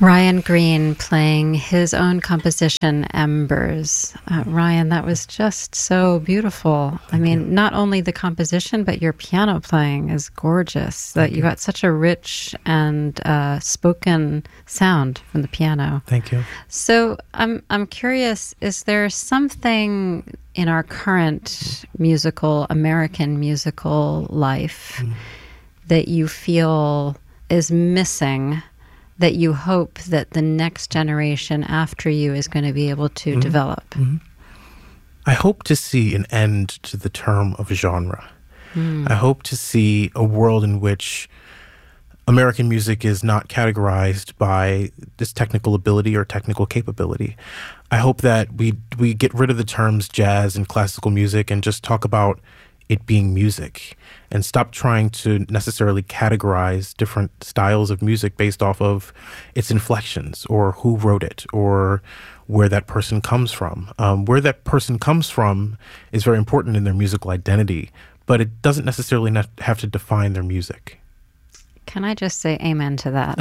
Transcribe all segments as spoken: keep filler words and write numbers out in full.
Ryan Green playing his own composition, Embers. Uh, Ryan, that was just so beautiful. Thank I mean, you. Not only the composition, but your piano playing is gorgeous. That you. you got such a rich and uh, spoken sound from the piano. Thank you. So I'm I'm curious, is there something in our current musical, American musical life mm. that you feel is missing, that you hope that the next generation after you is going to be able to mm-hmm. develop? Mm-hmm. I hope to see an end to the term of genre. Mm. I hope to see a world in which American music is not categorized by this technical ability or technical capability. I hope that we we get rid of the terms jazz and classical music and just talk about it being music, and stop trying to necessarily categorize different styles of music based off of its inflections or who wrote it or where that person comes from. Um, where that person comes from is very important in their musical identity, but it doesn't necessarily ne- have to define their music. Can I just say amen to that?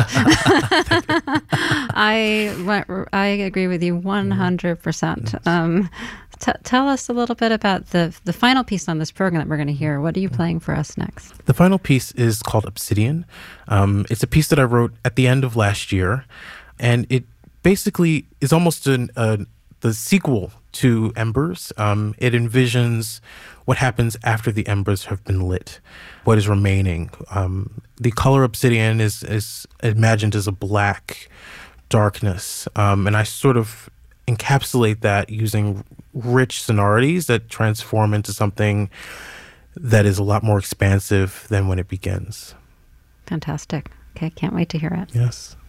I I agree with you one hundred percent. Um, t- tell us a little bit about the the final piece on this program that we're going to hear. What are you playing for us next? The final piece is called Obsidian. Um, it's a piece that I wrote at the end of last year, and it basically is almost an, uh, the sequel to Embers. Um, it envisions what happens after the embers have been lit, what is remaining. Um, the color obsidian is, is imagined as a black darkness, um, and I sort of encapsulate that using rich sonorities that transform into something that is a lot more expansive than when it begins. Fantastic. Okay, can't wait to hear it. Yes.